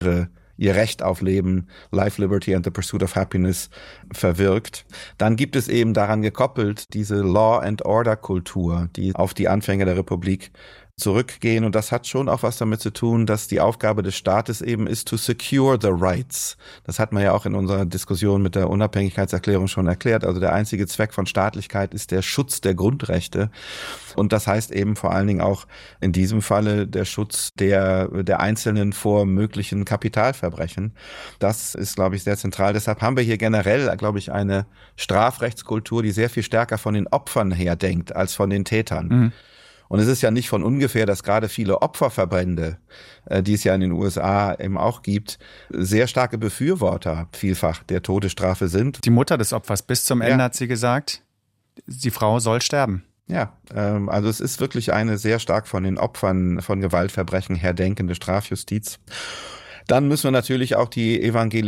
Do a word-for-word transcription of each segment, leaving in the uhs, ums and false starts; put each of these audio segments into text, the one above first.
ihre ihr Recht auf Leben, Life, Liberty and the Pursuit of Happiness verwirkt. Dann gibt es eben daran gekoppelt diese Law-and-Order-Kultur, die auf die Anfänge der Republik zurückgehen. Und das hat schon auch was damit zu tun, dass die Aufgabe des Staates eben ist, to secure the rights. Das hat man ja auch in unserer Diskussion mit der Unabhängigkeitserklärung schon erklärt. Also der einzige Zweck von Staatlichkeit ist der Schutz der Grundrechte. Und das heißt eben vor allen Dingen auch in diesem Falle der Schutz der, der Einzelnen vor möglichen Kapitalverbrechen. Das ist, glaube ich, sehr zentral. Deshalb haben wir hier generell, glaube ich, eine Strafrechtskultur, die sehr viel stärker von den Opfern her denkt als von den Tätern. Mhm. Und es ist ja nicht von ungefähr, dass gerade viele Opferverbände, die es ja in den U S A eben auch gibt, sehr starke Befürworter vielfach der Todesstrafe sind. Die Mutter des Opfers bis zum Ende ja. hat sie gesagt, die Frau soll sterben. Ja, also es ist wirklich eine sehr stark von den Opfern von Gewaltverbrechen her denkende Strafjustiz. Dann müssen wir natürlich auch die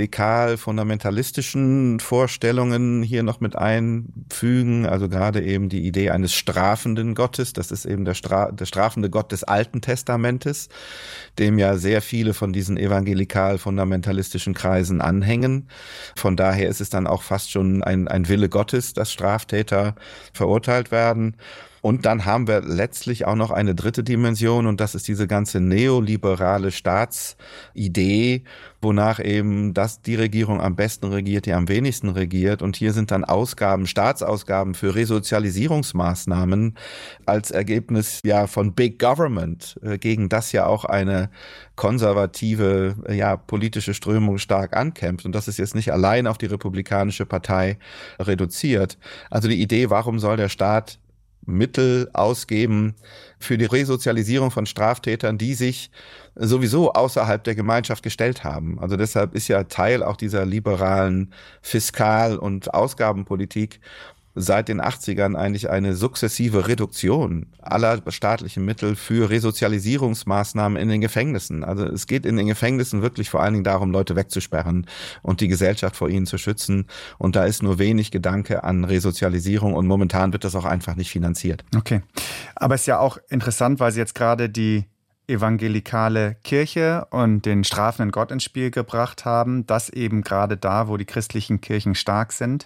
evangelikal-fundamentalistischen Vorstellungen hier noch mit einfügen. Also gerade eben die Idee eines strafenden Gottes. Das ist eben der, Stra- der strafende Gott des Alten Testamentes, dem ja sehr viele von diesen evangelikal-fundamentalistischen Kreisen anhängen. Von daher ist es dann auch fast schon ein, ein Wille Gottes, dass Straftäter verurteilt werden. Und dann haben wir letztlich auch noch eine dritte Dimension, und das ist diese ganze neoliberale Staatsidee, wonach eben das die Regierung am besten regiert, die am wenigsten regiert. Und hier sind dann Ausgaben, Staatsausgaben für Resozialisierungsmaßnahmen als Ergebnis ja von Big Government, gegen das ja auch eine konservative ja politische Strömung stark ankämpft. Und das ist jetzt nicht allein auf die Republikanische Partei reduziert. Also die Idee, warum soll der Staat Mittel ausgeben für die Resozialisierung von Straftätern, die sich sowieso außerhalb der Gemeinschaft gestellt haben. Also deshalb ist ja Teil auch dieser liberalen Fiskal- und Ausgabenpolitik seit den achtzigern eigentlich eine sukzessive Reduktion aller staatlichen Mittel für Resozialisierungsmaßnahmen in den Gefängnissen. Also es geht in den Gefängnissen wirklich vor allen Dingen darum, Leute wegzusperren und die Gesellschaft vor ihnen zu schützen. Und da ist nur wenig Gedanke an Resozialisierung, und momentan wird das auch einfach nicht finanziert. Okay, aber es ist ja auch interessant, weil Sie jetzt gerade die evangelikale Kirche und den strafenden Gott ins Spiel gebracht haben, dass eben gerade da, wo die christlichen Kirchen stark sind,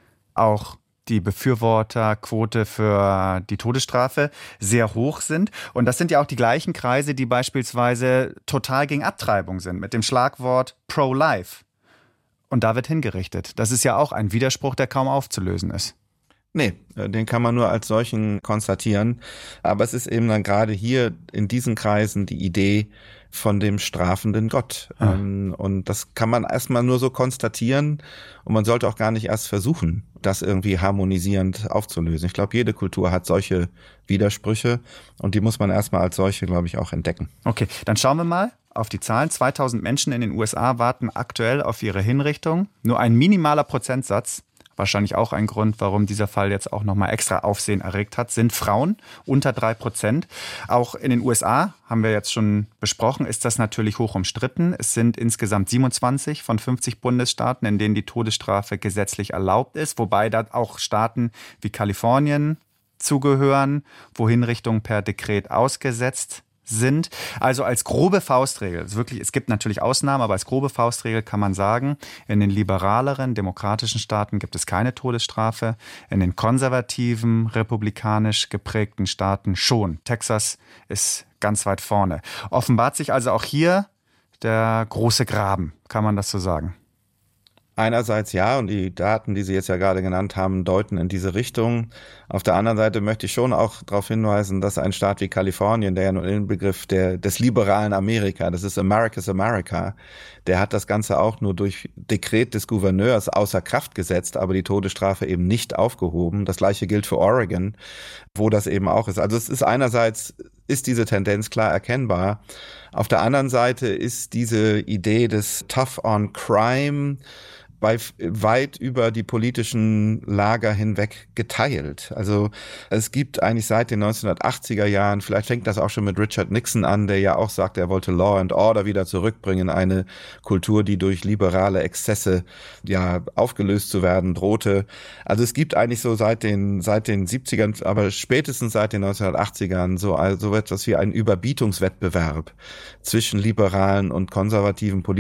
auch die Befürworterquote für die Todesstrafe sehr hoch sind. Und das sind ja auch die gleichen Kreise, die beispielsweise total gegen Abtreibung sind, mit dem Schlagwort Pro-Life. Und da wird hingerichtet. Das ist ja auch ein Widerspruch, der kaum aufzulösen ist. Nee, den kann man nur als solchen konstatieren. Aber es ist eben dann gerade hier in diesen Kreisen die Idee von dem strafenden Gott. Ah. Und das kann man erstmal nur so konstatieren, und man sollte auch gar nicht erst versuchen, das irgendwie harmonisierend aufzulösen. Ich glaube, jede Kultur hat solche Widersprüche, und die muss man erstmal als solche, glaube ich, auch entdecken. Okay, dann schauen wir mal auf die Zahlen. zweitausend Menschen in den U S A warten aktuell auf ihre Hinrichtung. Nur ein minimaler Prozentsatz, wahrscheinlich auch ein Grund, warum dieser Fall jetzt auch nochmal extra Aufsehen erregt hat, sind Frauen, unter drei Prozent. Auch in den U S A, haben wir jetzt schon besprochen, ist das natürlich hoch umstritten. Es sind insgesamt siebenundzwanzig von fünfzig Bundesstaaten, in denen die Todesstrafe gesetzlich erlaubt ist, wobei da auch Staaten wie Kalifornien zugehören, wo Hinrichtungen per Dekret ausgesetzt sind. Also als grobe Faustregel, wirklich, es gibt natürlich Ausnahmen, aber als grobe Faustregel kann man sagen, in den liberaleren, demokratischen Staaten gibt es keine Todesstrafe, in den konservativen, republikanisch geprägten Staaten schon. Texas ist ganz weit vorne. Offenbart sich also auch hier der große Graben, kann man das so sagen? Einerseits ja, und die Daten, die Sie jetzt ja gerade genannt haben, deuten in diese Richtung. Auf der anderen Seite möchte ich schon auch darauf hinweisen, dass ein Staat wie Kalifornien, der ja nun im Begriff der, des liberalen Amerika, das ist America's America, der hat das Ganze auch nur durch Dekret des Gouverneurs außer Kraft gesetzt, aber die Todesstrafe eben nicht aufgehoben. Das Gleiche gilt für Oregon, wo das eben auch ist. Also es ist einerseits, ist diese Tendenz klar erkennbar. Auf der anderen Seite ist diese Idee des Tough on Crime bei weit über die politischen Lager hinweg geteilt. Also es gibt eigentlich seit den neunzehnhundertachtziger Jahren, vielleicht fängt das auch schon mit Richard Nixon an, der ja auch sagt, er wollte Law and Order wieder zurückbringen, eine Kultur, die durch liberale Exzesse ja aufgelöst zu werden drohte. Also es gibt eigentlich so seit den seit den siebzigern, aber spätestens seit den neunzehnhundertachtzigern so also etwas wie einen Überbietungswettbewerb zwischen liberalen und konservativen Politikern